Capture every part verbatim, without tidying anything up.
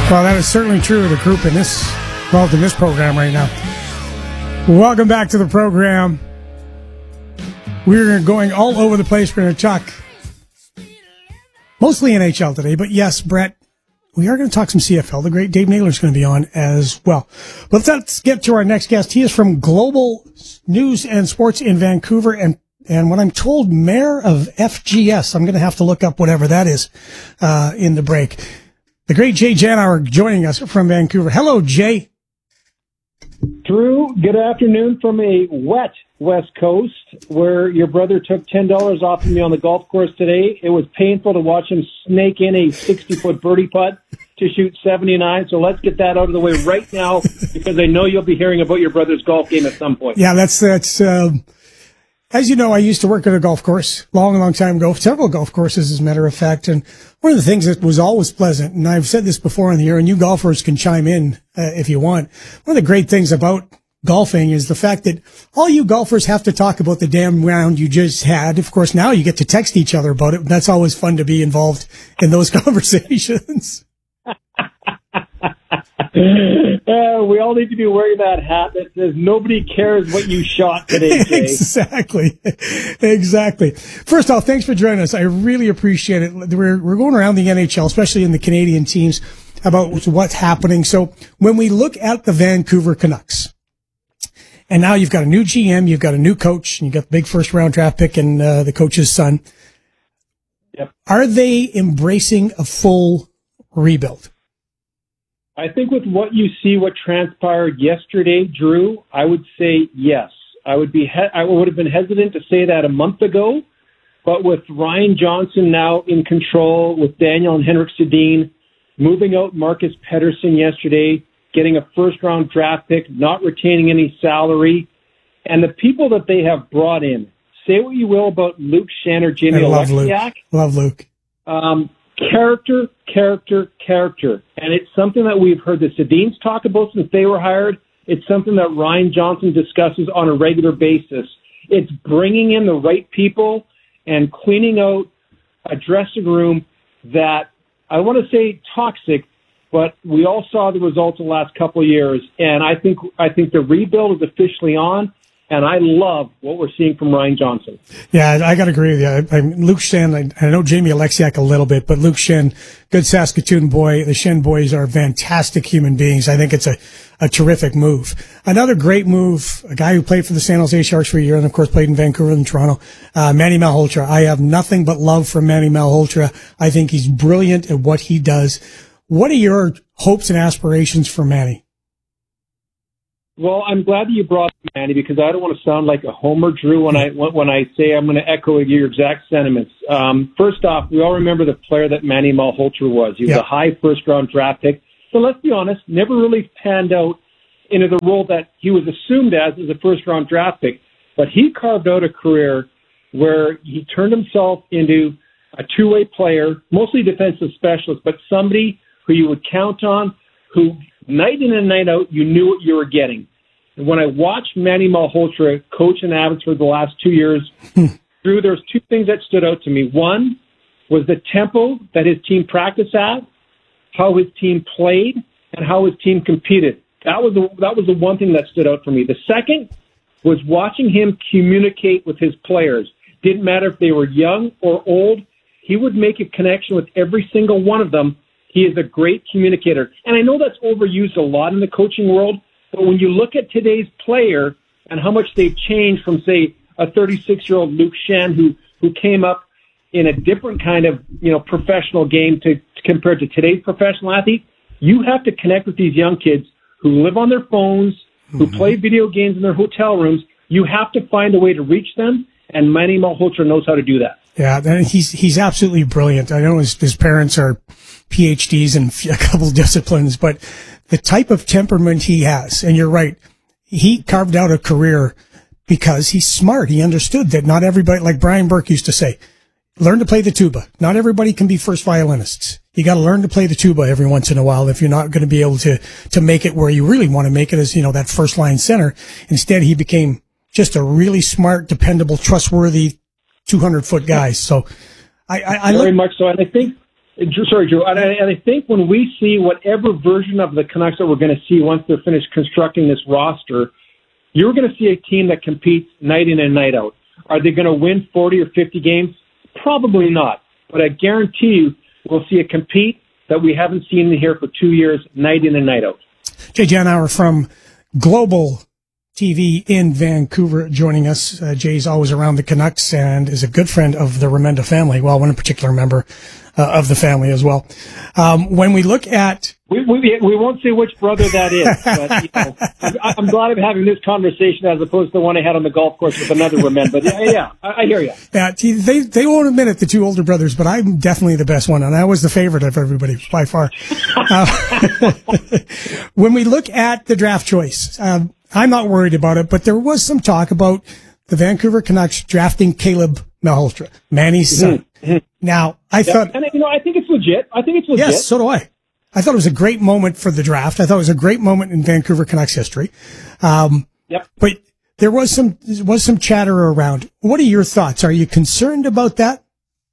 Well, that is certainly true of the group in this, involved in this program right now. Welcome back to the program. We're going all over the place. We're going to talk mostly N H L today, but yes, Brett, we are going to talk some C F L. The great Dave Naylor is going to be on as well. But let's get to our next guest. He is from Global News and Sports in Vancouver, and and what I'm told, mayor of F G S. I'm going to have to look up whatever that is uh, in the break. The great Jay Janauer joining us from Vancouver. Hello, Jay. Drew, good afternoon from a wet West Coast where your brother took ten dollars off of me on the golf course today. It was painful to watch him snake in a sixty-foot birdie putt to shoot seventy-nine. So let's get that out of the way right now because I know you'll be hearing about your brother's golf game at some point. Yeah, that's, that's, um, as you know, I used to work at a golf course long, long time ago, several golf courses, as a matter of fact. And one of the things that was always pleasant, and I've said this before on the air, and you golfers can chime in uh, if you want. One of the great things about golfing is the fact that all you golfers have to talk about the damn round you just had. Of course, now you get to text each other about it. That's always fun to be involved in those conversations. Uh, we all need to be wearing that hat that says nobody cares what you shot today, Jay. Exactly. Exactly. First off, thanks for joining us. I really appreciate it. We're, we're going around the N H L, especially in the Canadian teams, about what's happening. So when we look at the Vancouver Canucks, and now you've got a new G M, you've got a new coach, and you've got the big first round draft pick and uh, the coach's son. Yep. Are they embracing a full rebuild? I think with what you see, what transpired yesterday, Drew, I would say yes. I would be, he- I would have been hesitant to say that a month ago, but with Ryan Johnson now in control, with Daniel and Henrik Sedin moving out Marcus Pettersson yesterday, getting a first-round draft pick, not retaining any salary, and the people that they have brought in. Say what you will about Luke Schenn or Jamie I love Oleksiak. Luke. Love Luke. Um, character, character, character. And it's something that we've heard the Sedins talk about since they were hired. It's something that Ryan Johnson discusses on a regular basis. It's bringing in the right people and cleaning out a dressing room that, I want to say toxic, but we all saw the results the last couple of years. And I think, I think the rebuild is officially on. And I love what we're seeing from Ryan Johnson. Yeah, I got to agree with you. I, I, Luke Schenn, I, I know Jamie Oleksiak a little bit, but Luke Schenn, good Saskatoon boy. The Schenn boys are fantastic human beings. I think it's a, a terrific move. Another great move, a guy who played for the San Jose Sharks for a year and, of course, played in Vancouver and Toronto, uh, Manny Malhotra. I have nothing but love for Manny Malhotra. I think he's brilliant at what he does. What are your hopes and aspirations for Manny? Well, I'm glad that you brought up Manny because I don't want to sound like a homer, Drew, when I when I say I'm going to echo your exact sentiments. Um, first off, we all remember the player that Manny Malhotra was. He was yep. a high first-round draft pick. So let's be honest, never really panned out into the role that he was assumed as as a first-round draft pick. But he carved out a career where he turned himself into a two-way player, mostly defensive specialist, but somebody who you would count on, who night in and night out, you knew what you were getting. And when I watched Manny Malhotra coach in Abbotsford the last two years, Drew, there's two things that stood out to me. One was the tempo that his team practiced at, how his team played, and how his team competed. That was the, that was the one thing that stood out for me. The second was watching him communicate with his players. Didn't matter if they were young or old. He would make a connection with every single one of them. He is a great communicator. And I know that's overused a lot in the coaching world, but when you look at today's player and how much they've changed from, say, a thirty-six-year-old Luke Schenn who, who came up in a different kind of, you know, professional game to, to compared to today's professional athlete, you have to connect with these young kids who live on their phones, who mm-hmm. play video games in their hotel rooms. You have to find a way to reach them, and Manny Malhotra knows how to do that. Yeah, and he's he's absolutely brilliant. I know his, his parents are P H Ds in a couple of disciplines, but the type of temperament he has, and you're right, he carved out a career because he's smart. He understood that not everybody, like Brian Burke used to say, learn to play the tuba. Not everybody can be first violinists. You got to learn to play the tuba every once in a while if you're not going to be able to to make it where you really want to make it as, you know, that first line center. Instead, he became just a really smart, dependable, trustworthy two hundred foot guy. So I, I, I very look, much so. And I think Sorry, Drew. And I, and I think when we see whatever version of the Canucks that we're going to see once they're finished constructing this roster, you're going to see a team that competes night in and night out. Are they going to win forty or fifty games? Probably not. But I guarantee you we'll see a compete that we haven't seen here for two years, night in and night out. Jay Janower from Global T V in Vancouver joining us. Uh, Jay's always around the Canucks and is a good friend of the Remenda family. Well, one in particular member uh, of the family as well. Um, when we look at... We, we, we won't say which brother that is, but you know, I'm, I'm glad I'm having this conversation as opposed to the one I had on the golf course with another Remenda. But yeah, yeah I, I hear you. Yeah, they, they won't admit it, the two older brothers, but I'm definitely the best one, and I was the favorite of everybody by far. Uh, when we look at the draft choice, um, I'm not worried about it, but there was some talk about the Vancouver Canucks drafting Caleb Malhotra, Manny's son. Mm-hmm. Now, I yeah, thought... And, you know, I think it's legit. I think it's legit. Yes, so do I. I thought it was a great moment for the draft. I thought it was a great moment in Vancouver Canucks history. Um, yep. But there was some there was some chatter around. What are your thoughts? Are you concerned about that?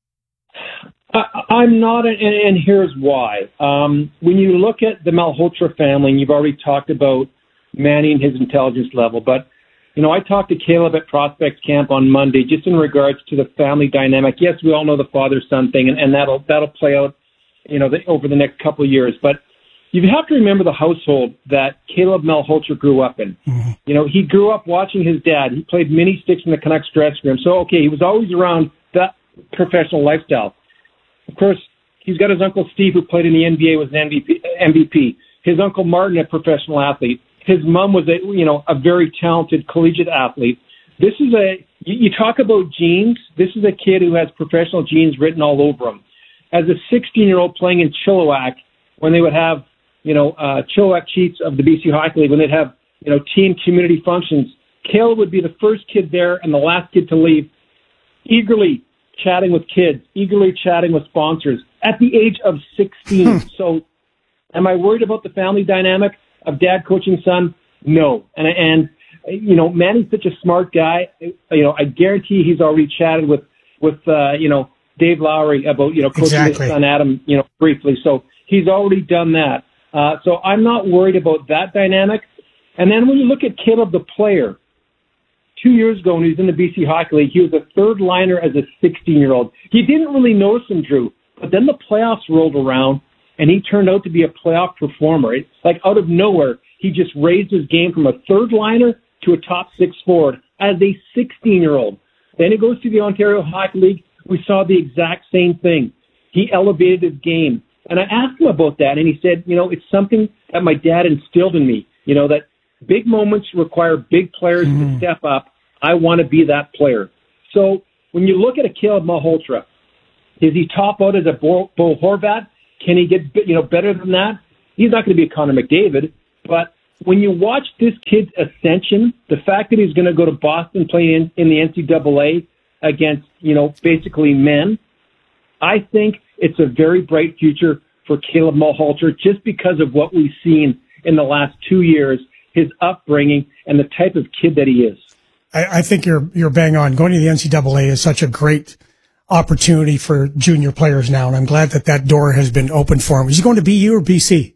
I, I'm not, and, and here's why. Um, when you look at the Malhotra family, and you've already talked about Manny and his intelligence level, but you know, I talked to Caleb at Prospects Camp on Monday, just in regards to the family dynamic. Yes, we all know the father-son thing, and, and that'll that'll play out, you know, the, over the next couple of years. But you have to remember the household that Caleb Malhotra grew up in. Mm-hmm. You know, he grew up watching his dad. He played mini sticks in the Canucks dressing room. So, okay, he was always around that professional lifestyle. Of course, he's got his uncle Steve, who played in the N B A, was an M V P. M V P. His uncle Martin, a professional athlete. His mom was a, you know, a very talented collegiate athlete. This is a, you, you talk about genes. This is a kid who has professional genes written all over him. As a sixteen-year-old playing in Chilliwack, when they would have, you know, uh, Chilliwack Chiefs of the B C Hockey League, when they'd have, you know, team community functions, Caleb would be the first kid there and the last kid to leave, eagerly chatting with kids, eagerly chatting with sponsors at the age of sixteen. So am I worried about the family dynamic of dad coaching son? No. And, and you know, Manny's such a smart guy. You know, I guarantee he's already chatted with, with uh, you know, Dave Lowry about, you know, coaching exactly. his son Adam, you know, briefly. So he's already done that. Uh, so I'm not worried about that dynamic. And then when you look at Caleb, the player, two years ago when he was in the B C Hockey League, he was a third liner as a sixteen-year-old. You didn't really notice him, Drew, but then the playoffs rolled around, and he turned out to be a playoff performer. It's like out of nowhere, he just raised his game from a third liner to a top six forward as a sixteen-year-old. Then he goes to the Ontario Hockey League. We saw the exact same thing. He elevated his game. And I asked him about that, and he said, you know, it's something that my dad instilled in me, you know, that big moments require big players mm. to step up. I want to be that player. So when you look at a Caleb Malhotra, is he top out as a Bo, Bo Horvat? Can he get, you know, better than that? He's not going to be a Connor McDavid, but when you watch this kid's ascension, the fact that he's going to go to Boston play in, in the N C double A against, you know, basically men, I think it's a very bright future for Caleb Malhotra just because of what we've seen in the last two years, his upbringing, and the type of kid that he is. I, I think you're you're bang on. Going to the N C double A is such a great opportunity for junior players now, and I'm glad that that door has been opened for him. Is he going to B U or B C?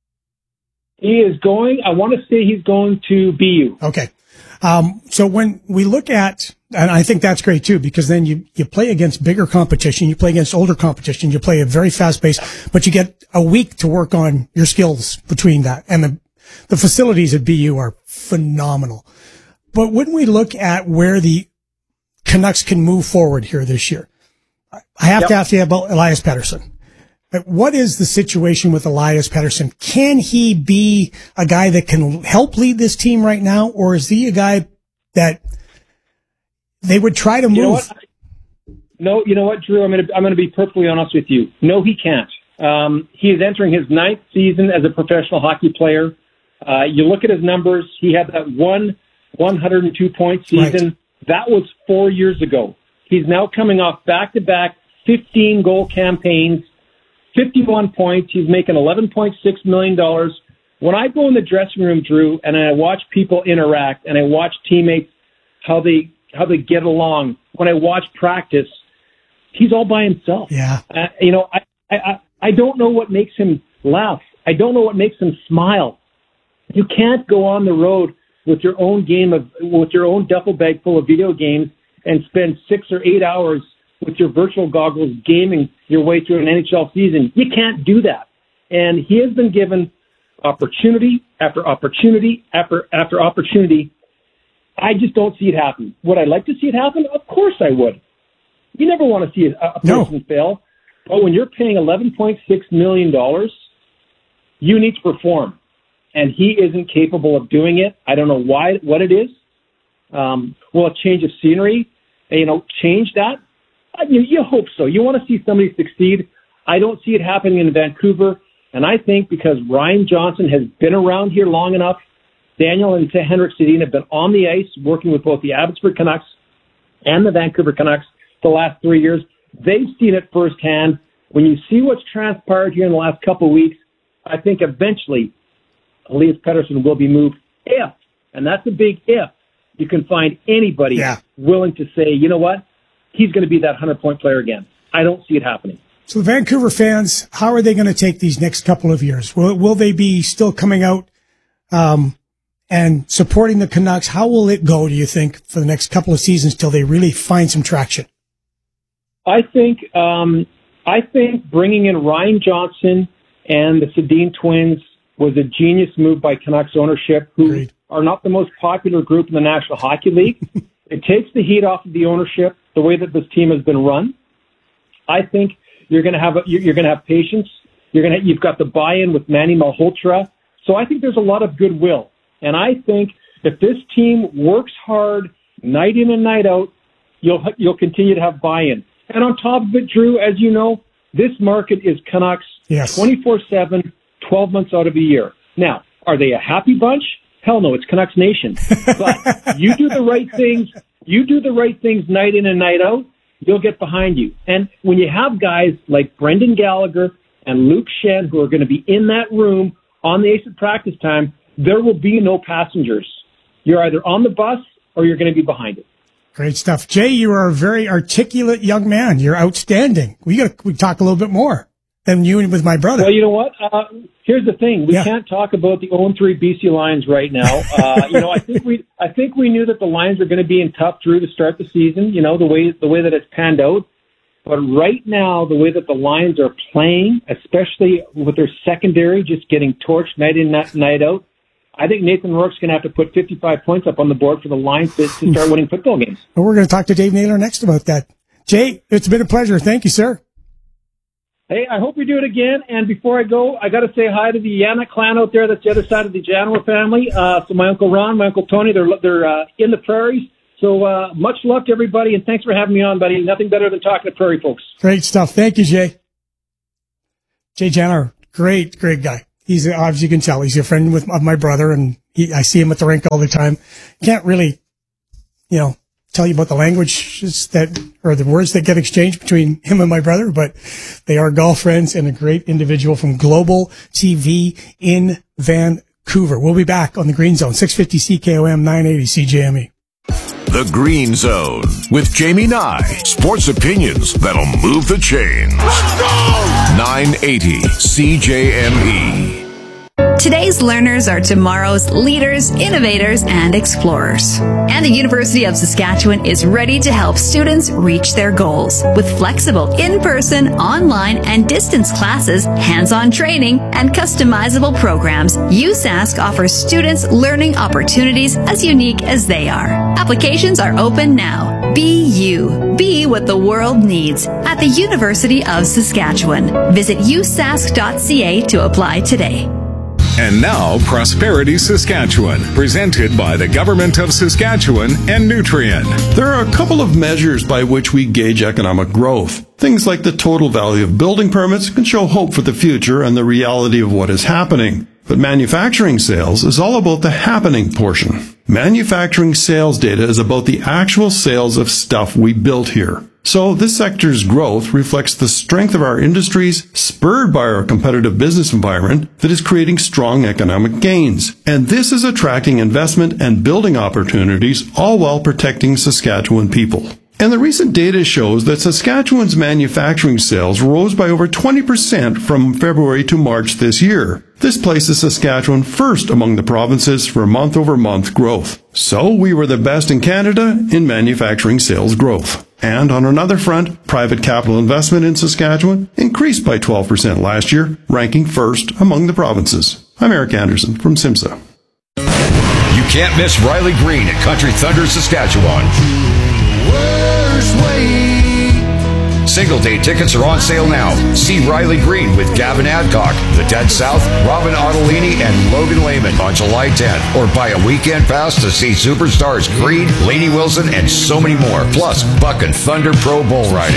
He is going, I want to say he's going to B U. Okay. Um, so when we look at, and I think that's great too, because then you, you play against bigger competition, you play against older competition, you play a very fast pace, but you get a week to work on your skills between that. And the, the facilities at B U are phenomenal. But when we look at where the Canucks can move forward here this year, I have yep. to ask you about Elias Pettersson. What is the situation with Elias Pettersson? Can he be a guy that can help lead this team right now, or is he a guy that they would try to move? You know what? No, you know what, Drew? I'm going to I'm going to be perfectly honest with you. No, he can't. Um, he is entering his ninth season as a professional hockey player. Uh, you look at his numbers. He had that one one hundred two point season. Right. That was four years ago. He's now coming off back-to-back fifteen goal campaigns. fifty-one points. He's making eleven point six million dollars. When I go in the dressing room, Drew, and I watch people interact and I watch teammates, how they how they get along, when I watch practice, he's all by himself. Yeah. Uh, you know, I, I, I, I don't know what makes him laugh. I don't know what makes him smile. You can't go on the road with your own game of, with your own duffel bag full of video games and spend six or eight hours with your virtual goggles gaming your way through an N H L season. You can't do that. And he has been given opportunity after opportunity after after opportunity. I just don't see it happen. Would I like to see it happen? Of course I would. You never want to see a, a person no. fail. But when you're paying eleven point six million dollars, you need to perform. And he isn't capable of doing it. I don't know why, what it is. Um, will a change of scenery, you know, change that? You, you hope so. You want to see somebody succeed. I don't see it happening in Vancouver. And I think because Ryan Johnson has been around here long enough, Daniel and Henrik Sedin have been on the ice working with both the Abbotsford Canucks and the Vancouver Canucks the last three years. They've seen it firsthand. When you see what's transpired here in the last couple of weeks, I think eventually Elias Pettersson will be moved if, and that's a big if, you can find anybody yeah. willing to say, you know what, he's going to be that hundred-point player again. I don't see it happening. So the Vancouver fans, how are they going to take these next couple of years? Will, will they be still coming out um, and supporting the Canucks? How will it go, do you think, for the next couple of seasons till they really find some traction? I think um, I think bringing in Ryan Johnson and the Sedin twins was a genius move by Canucks ownership, who Agreed. Are not the most popular group in the National Hockey League. It takes the heat off of the ownership, the way that this team has been run. I think you're going to have a, you're going to have patience. You're going to you've got the buy-in with Manny Malhotra. So I think there's a lot of goodwill, and I think if this team works hard night in and night out, you'll you'll continue to have buy-in. And on top of it, Drew, as you know, this market is Canucks yes. twenty-four seven, twelve months out of a year. Now, are they a happy bunch? Hell no, it's Canucks Nation. But you do the right things, you do the right things night in and night out, you'll get behind you. And when you have guys like Brendan Gallagher and Luke Schenn who are going to be in that room on the ice at practice time, there will be no passengers. You're either on the bus or you're going to be behind it. Great stuff. Jay, you are a very articulate young man. You're outstanding. We got to we talk a little bit more than you and with my brother. Well, you know what? Uh, here's the thing. We yeah. can't talk about the oh and three B C Lions right now. Uh, you know, I think we I think we knew that the Lions were going to be in tough, Drew, to start the season, you know, the way the way that it's panned out. But right now, the way that the Lions are playing, especially with their secondary just getting torched night in, night out, I think Nathan Rourke's going to have to put fifty-five points up on the board for the Lions to, to start winning football games. Well, we're going to talk to Dave Naylor next about that. Jay, it's been a pleasure. Thank you, sir. Hey, I hope we do it again. And before I go, I got to say hi to the Yana clan out there. That's the other side of the Janoway family. Uh, so my Uncle Ron, my Uncle Tony, they're they're uh, in the prairies. So uh, much love to everybody, and thanks for having me on, buddy. Nothing better than talking to prairie folks. Great stuff. Thank you, Jay. Jay Janoway, great, great guy. He's, as you can tell, he's a friend with, of my brother, and he, I see him at the rink all the time. Can't really, you know, tell you about the languages that, or the words that get exchanged between him and my brother, but they are golf friends and a great individual from Global T V in Vancouver. We'll be back on the Green Zone, six fifty C K O M, nine eighty C J M E. The Green Zone with Jamie Nye. Sports opinions that'll move the chains. Let's go! nine eighty C J M E. Today's learners are tomorrow's leaders, innovators, and explorers. And the University of Saskatchewan is ready to help students reach their goals. With flexible in-person, online, and distance classes, hands-on training, and customizable programs, U S A S C offers students learning opportunities as unique as they are. Applications are open now. Be you. Be what the world needs at the University of Saskatchewan. Visit u s a s c dot c a to apply today. And now, Prosperity Saskatchewan, presented by the Government of Saskatchewan and Nutrien. There are a couple of measures by which we gauge economic growth. Things like the total value of building permits can show hope for the future and the reality of what is happening. But manufacturing sales is all about the happening portion. Manufacturing sales data is about the actual sales of stuff we built here. So this sector's growth reflects the strength of our industries, spurred by our competitive business environment that is creating strong economic gains. And this is attracting investment and building opportunities, all while protecting Saskatchewan people. And the recent data shows that Saskatchewan's manufacturing sales rose by over twenty percent from February to March this year. This places Saskatchewan first among the provinces for month-over-month growth. So we were the best in Canada in manufacturing sales growth. And on another front, private capital investment in Saskatchewan increased by twelve percent last year, ranking first among the provinces. I'm Eric Anderson from SIMSA. You can't miss Riley Green at Country Thunder, Saskatchewan. Single day tickets are on sale now. See Riley Green with Gavin Adcock, The Dead South, Robin Ottolini, and Logan Lehman on July tenth. Or buy a weekend pass to see superstars Creed, Lainey Wilson, and so many more. Plus, Buck and Thunder Pro Bull Riding.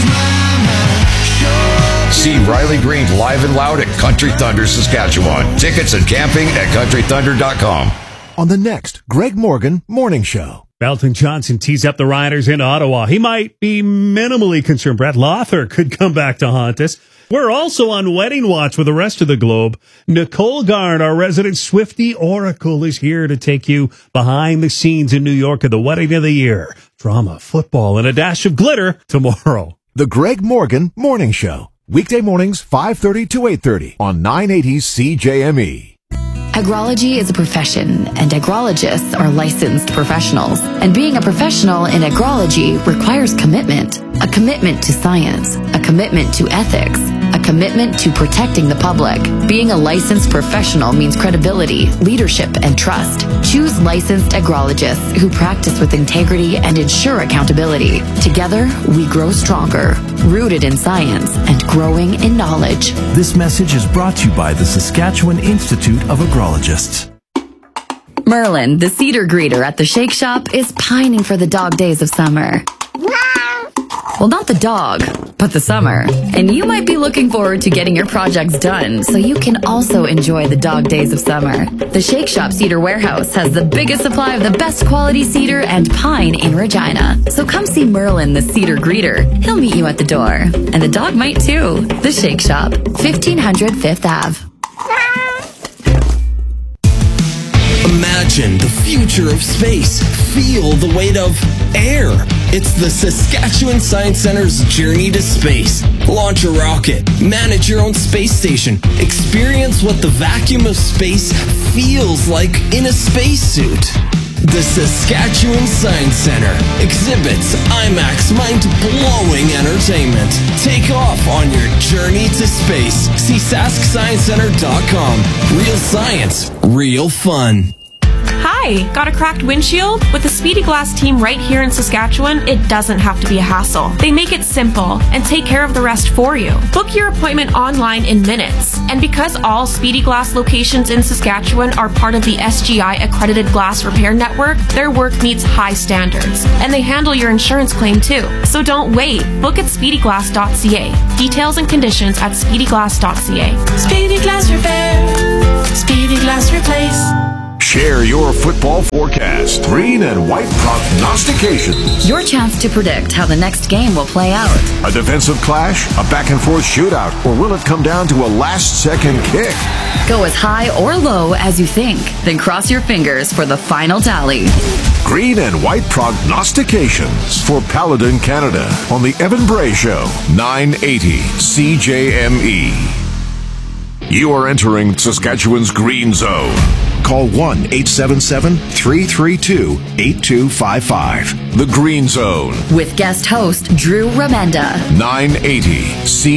See Riley Green live and loud at Country Thunder, Saskatchewan. Tickets and camping at country thunder dot com. On the next Greg Morgan Morning Show. Belton Johnson tees up the Riders in Ottawa. He might be minimally concerned. Brett Lothar could come back to haunt us. We're also on wedding watch with the rest of the globe. Nicole Gard, our resident Swiftie Oracle, is here to take you behind the scenes in New York at the wedding of the year. Drama, football, and a dash of glitter tomorrow. The Greg Morgan Morning Show. Weekday mornings, five thirty to eight thirty on nine eighty C J M E. Agrology is a profession, and agrologists are licensed professionals. And being a professional in agrology requires commitment. A commitment to science, a commitment to ethics, a commitment to protecting the public. Being a licensed professional means credibility, leadership, and trust. Choose licensed agrologists who practice with integrity and ensure accountability. Together, we grow stronger, rooted in science and growing in knowledge. This message is brought to you by the Saskatchewan Institute of Agrologists. Merlin, the cedar greeter at the Shake Shop, is pining for the dog days of summer. Well, not the dog, but the summer. And you might be looking forward to getting your projects done so you can also enjoy the dog days of summer. The Shake Shop Cedar Warehouse has the biggest supply of the best quality cedar and pine in Regina. So come see Merlin, the cedar greeter. He'll meet you at the door. And the dog might too. The Shake Shop, fifteen hundred Fifth Avenue. Imagine the future of space. Feel the weight of air. It's the Saskatchewan Science Center's journey to space. Launch a rocket. Manage your own space station. Experience what the vacuum of space feels like in a spacesuit. The Saskatchewan Science Center exhibits IMAX mind-blowing entertainment. Take off on your journey to space. See sask science center dot com. Real science, real fun. Hi, got a cracked windshield? With the Speedy Glass team right here in Saskatchewan, it doesn't have to be a hassle. They make it simple and take care of the rest for you. Book your appointment online in minutes. And because all Speedy Glass locations in Saskatchewan are part of the S G I accredited glass repair network, their work meets high standards. And they handle your insurance claim too. So don't wait. Book at speedy glass dot c a. Details and conditions at speedy glass dot c a. Speedy Glass Repair. Speedy Glass Replace. Share your football forecast. Green and white prognostications. Your chance to predict how the next game will play out. A defensive clash, a back-and-forth shootout, or will it come down to a last-second kick? Go as high or low as you think, then cross your fingers for the final tally. Green and white prognostications for Paladin Canada on the Evan Bray Show, nine eighty C J M E. You are entering Saskatchewan's Green Zone. Call one eight seven seven, three three two, eight two five five. The Green Zone. With guest host Drew Remenda. nine eighty C